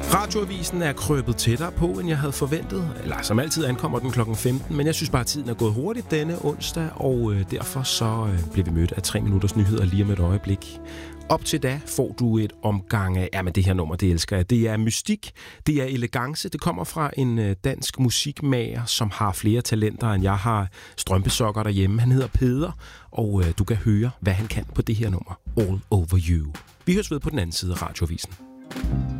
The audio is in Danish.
Radioavisen er krøbet tættere på, end jeg havde forventet. Eller som altid ankommer den klokken 15, men jeg synes bare, at tiden er gået hurtigt denne onsdag, og derfor så bliver vi mødt af 3 minutters nyheder lige om et øjeblik. Op til da får du et omgang af, men det her nummer, det elsker jeg. Det er mystik, det er elegance, det kommer fra en dansk musikmager, som har flere talenter, end jeg har strømpesokker derhjemme. Han hedder Peder, og du kan høre, hvad han kan på det her nummer, All Over You. Vi høres ved på den anden side af Radioavisen.